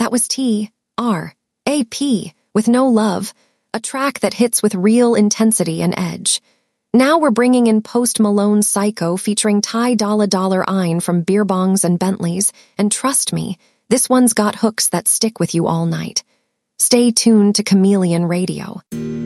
That was T.R.A.P. with No Love, a track that hits with real intensity and edge. Now we're bringing in Post Malone's Psycho featuring Ty Dolla $ign from Beer Bongs and Bentleys, and trust me, this one's got hooks that stick with you all night. Stay tuned to Chameleon Radio.